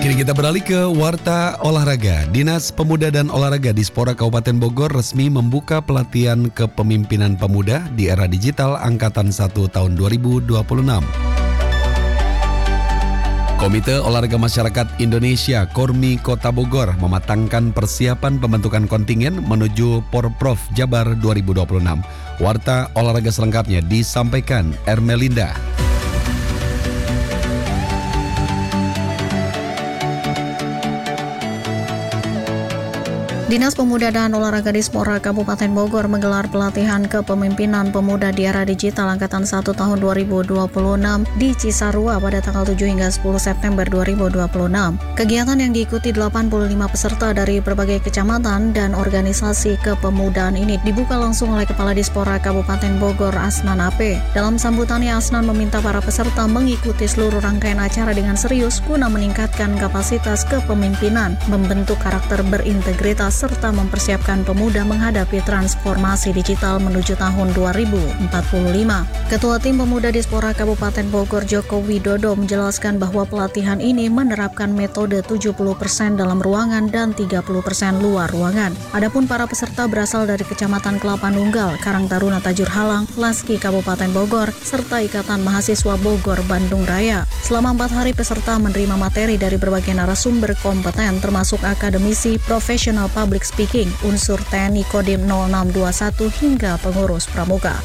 Kini kita beralih ke Warta Olahraga. Dinas Pemuda dan Olahraga Dispora Kabupaten Bogor resmi membuka pelatihan kepemimpinan pemuda di era digital Angkatan 1 tahun 2026. Komite Olahraga Masyarakat Indonesia Kormi Kota Bogor mematangkan persiapan pembentukan kontingen menuju Porprov Jabar 2026. Warta olahraga selengkapnya disampaikan Ermelinda. Dinas Pemuda dan Olahraga Dispora Kabupaten Bogor menggelar pelatihan kepemimpinan pemuda di era digital Angkatan 1 tahun 2026 di Cisarua pada tanggal 7 hingga 10 September 2026. Kegiatan yang diikuti 85 peserta dari berbagai kecamatan dan organisasi kepemudaan ini dibuka langsung oleh Kepala Dispora Kabupaten Bogor, Asnan AP. Dalam sambutannya, Asnan meminta para peserta mengikuti seluruh rangkaian acara dengan serius guna meningkatkan kapasitas kepemimpinan, membentuk karakter berintegritas, serta mempersiapkan pemuda menghadapi transformasi digital menuju tahun 2045. Ketua Tim Pemuda Dispora Kabupaten Bogor, Joko Widodo, menjelaskan bahwa pelatihan ini menerapkan metode 70% dalam ruangan dan 30% luar ruangan. Adapun para peserta berasal dari Kecamatan Kelapa Nunggal, Karang Taruna Tajur Halang, Laski Kabupaten Bogor, serta Ikatan Mahasiswa Bogor Bandung Raya. Selama 4 hari peserta menerima materi dari berbagai narasumber kompeten termasuk akademisi, profesional public speaking, unsur TNI Kodim 0621 hingga pengurus pramuka.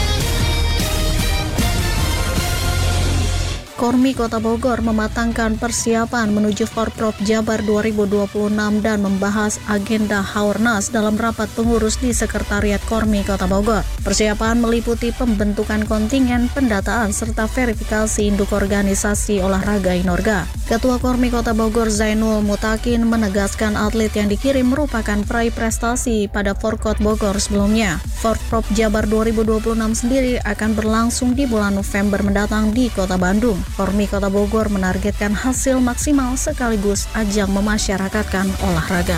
Kormi Kota Bogor mematangkan persiapan menuju Porprov Jabar 2026 dan membahas agenda Haornas dalam rapat pengurus di Sekretariat Kormi Kota Bogor. Persiapan meliputi pembentukan kontingen, pendataan, serta verifikasi induk organisasi olahraga Inorga. Ketua Kormi Kota Bogor, Zainul Mutakin, menegaskan atlet yang dikirim merupakan peraih prestasi pada Forkot Bogor sebelumnya. Porprov Jabar 2026 sendiri akan berlangsung di bulan November mendatang di Kota Bandung. Kormi Kota Bogor menargetkan hasil maksimal sekaligus ajang memasyarakatkan olahraga.